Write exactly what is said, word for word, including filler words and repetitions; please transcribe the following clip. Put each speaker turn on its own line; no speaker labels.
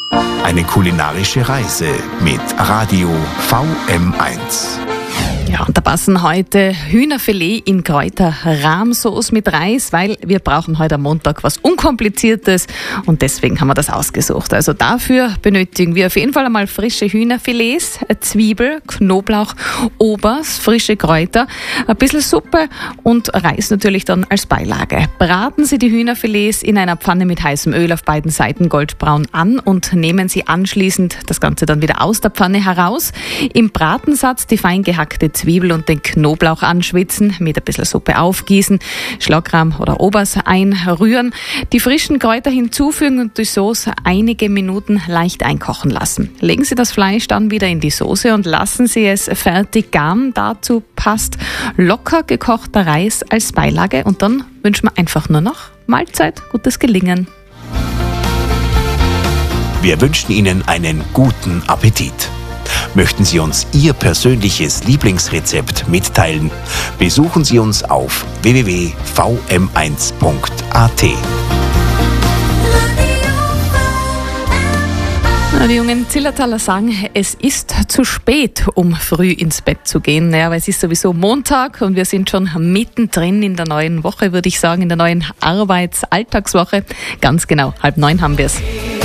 Eine kulinarische Reise mit Radio V M eins.
Ja, und da passen heute Hühnerfilet in Kräuter-Rahmsauce mit Reis, weil wir brauchen heute am Montag was Unkompliziertes und deswegen haben wir das ausgesucht. Also dafür benötigen wir auf jeden Fall einmal frische Hühnerfilets, Zwiebel, Knoblauch, Obers, frische Kräuter, ein bisschen Suppe und Reis natürlich dann als Beilage. Braten Sie die Hühnerfilets in einer Pfanne mit heißem Öl auf beiden Seiten goldbraun an und nehmen Sie anschließend das Ganze dann wieder aus der Pfanne heraus. Im Bratensatz die fein gehackte Zwiebel und den Knoblauch anschwitzen, mit ein bisschen Suppe aufgießen, Schlagrahm oder Obers einrühren, die frischen Kräuter hinzufügen und die Sauce einige Minuten leicht einkochen lassen. Legen Sie das Fleisch dann wieder in die Sauce und lassen Sie es fertig garen. Dazu passt locker gekochter Reis als Beilage und dann wünschen wir einfach nur noch Mahlzeit, gutes Gelingen.
Wir wünschen Ihnen einen guten Appetit. Möchten Sie uns Ihr persönliches Lieblingsrezept mitteilen? Besuchen Sie uns auf w w w punkt v m eins punkt a t.
Die jungen Zillertaler sagen, es ist zu spät, um früh ins Bett zu gehen. Ja, aber es ist sowieso Montag und wir sind schon mittendrin in der neuen Woche, würde ich sagen, in der neuen Arbeitsalltagswoche. Ganz genau, halb neun haben wir es.